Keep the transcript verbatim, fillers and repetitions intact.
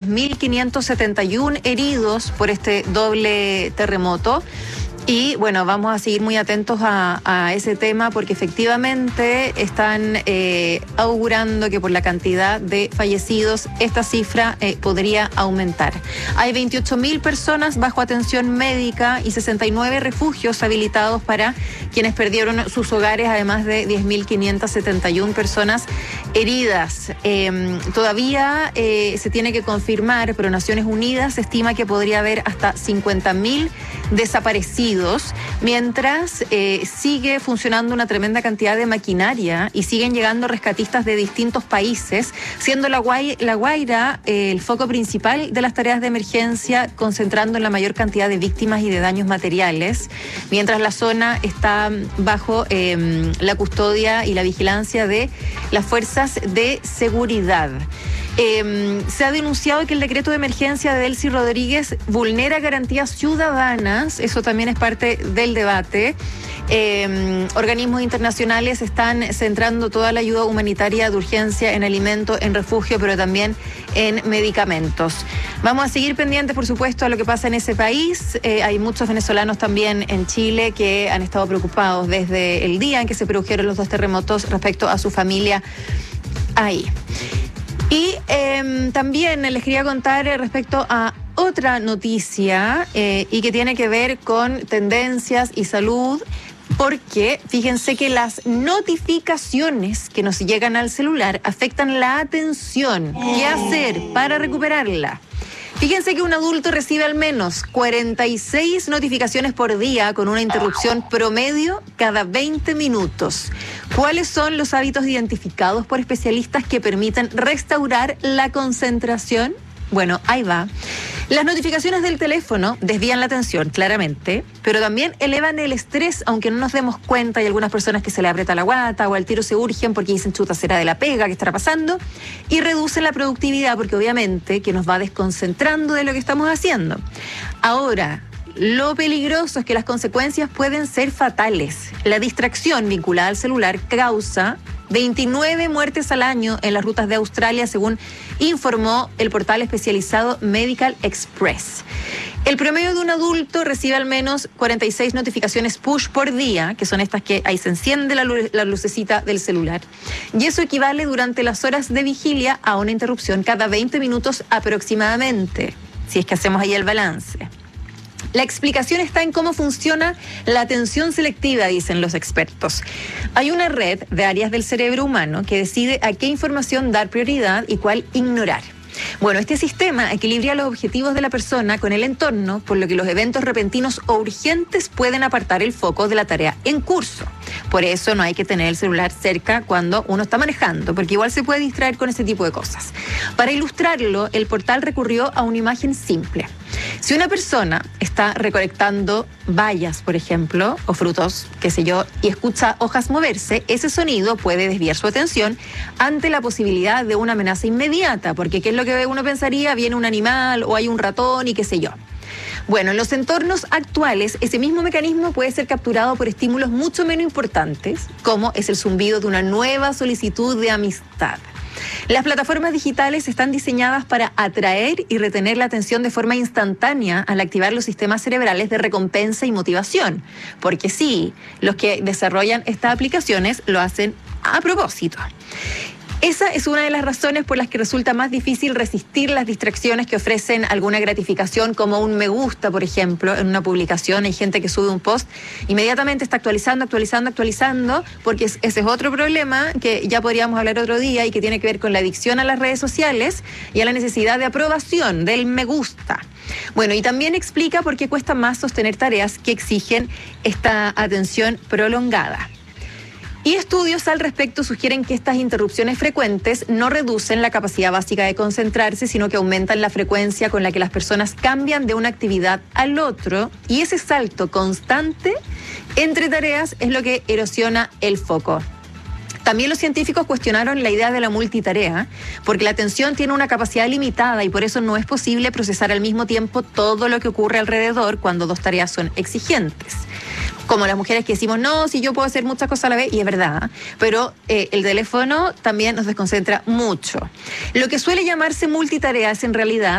mil quinientos setenta y uno heridos por este doble terremoto. Y bueno, vamos a seguir muy atentos a, a ese tema porque efectivamente están eh, augurando que por la cantidad de fallecidos esta cifra eh, podría aumentar. Hay veintiocho mil personas bajo atención médica y sesenta y nueve refugios habilitados para quienes perdieron sus hogares, además de diez mil quinientos setenta y uno personas heridas. Eh, todavía eh, se tiene que confirmar, pero Naciones Unidas estima que podría haber hasta cincuenta mil desaparecidos, mientras eh, sigue funcionando una tremenda cantidad de maquinaria y siguen llegando rescatistas de distintos países, siendo La, Guay, la Guaira eh, el foco principal de las tareas de emergencia, concentrando en la mayor cantidad de víctimas y de daños materiales, mientras la zona está bajo eh, la custodia y la vigilancia de las fuerzas de seguridad. Eh, se ha denunciado que el decreto de emergencia de Delcy Rodríguez vulnera garantías ciudadanas, eso también es parte del debate. Eh, organismos internacionales están centrando toda la ayuda humanitaria de urgencia en alimentos, en refugio, pero también en medicamentos. Vamos a seguir pendientes, por supuesto, a lo que pasa en ese país. Eh, hay muchos venezolanos también en Chile que han estado preocupados desde el día en que se produjeron los dos terremotos respecto a su familia ahí. Y eh, también les quería contar respecto a otra noticia eh, y que tiene que ver con tendencias y salud, porque fíjense que las notificaciones que nos llegan al celular afectan la atención. ¿Qué hacer para recuperarla? Fíjense que un adulto recibe al menos cuarenta y seis notificaciones por día con una interrupción promedio cada veinte minutos. ¿Cuáles son los hábitos identificados por especialistas que permiten restaurar la concentración? Bueno, ahí va. Las notificaciones del teléfono desvían la atención, claramente, pero también elevan el estrés, aunque no nos demos cuenta. Hay algunas personas que se le aprieta la guata o al tiro se urgen porque dicen, chuta, será de la pega, ¿qué estará pasando? Y reducen la productividad porque obviamente que nos va desconcentrando de lo que estamos haciendo. Ahora, lo peligroso es que las consecuencias pueden ser fatales. La distracción vinculada al celular causa veintinueve muertes al año en las rutas de Australia, según informó el portal especializado Medical Express. El promedio de un adulto recibe al menos cuarenta y seis notificaciones push por día, que son estas que ahí se enciende la, lu- la lucecita del celular. Y eso equivale durante las horas de vigilia a una interrupción cada veinte minutos aproximadamente, si es que hacemos ahí el balance. La explicación está en cómo funciona la atención selectiva, dicen los expertos. Hay una red de áreas del cerebro humano que decide a qué información dar prioridad y cuál ignorar. Bueno, este sistema equilibra los objetivos de la persona con el entorno, por lo que los eventos repentinos o urgentes pueden apartar el foco de la tarea en curso. Por eso no hay que tener el celular cerca cuando uno está manejando, porque igual se puede distraer con ese tipo de cosas. Para ilustrarlo, el portal recurrió a una imagen simple. Si una persona está recolectando bayas, por ejemplo, o frutos, qué sé yo, y escucha hojas moverse, ese sonido puede desviar su atención ante la posibilidad de una amenaza inmediata, porque ¿qué es lo que uno pensaría? Viene un animal o hay un ratón y qué sé yo. Bueno, en los entornos actuales, ese mismo mecanismo puede ser capturado por estímulos mucho menos importantes, como es el zumbido de una nueva solicitud de amistad. Las plataformas digitales están diseñadas para atraer y retener la atención de forma instantánea al activar los sistemas cerebrales de recompensa y motivación. Porque sí, los que desarrollan estas aplicaciones lo hacen a propósito. Esa es una de las razones por las que resulta más difícil resistir las distracciones que ofrecen alguna gratificación, como un me gusta, por ejemplo, en una publicación. Hay gente que sube un post, inmediatamente está actualizando, actualizando, actualizando, porque ese es otro problema que ya podríamos hablar otro día y que tiene que ver con la adicción a las redes sociales y a la necesidad de aprobación del me gusta. Bueno, y también explica por qué cuesta más sostener tareas que exigen esta atención prolongada. Y estudios al respecto sugieren que estas interrupciones frecuentes no reducen la capacidad básica de concentrarse, sino que aumentan la frecuencia con la que las personas cambian de una actividad al otro, y ese salto constante entre tareas es lo que erosiona el foco. También los científicos cuestionaron la idea de la multitarea, porque la atención tiene una capacidad limitada y por eso no es posible procesar al mismo tiempo todo lo que ocurre alrededor cuando dos tareas son exigentes. Como las mujeres que decimos, no, si yo puedo hacer muchas cosas a la vez, y es verdad, pero eh, el teléfono también nos desconcentra mucho. Lo que suele llamarse multitarea es en realidad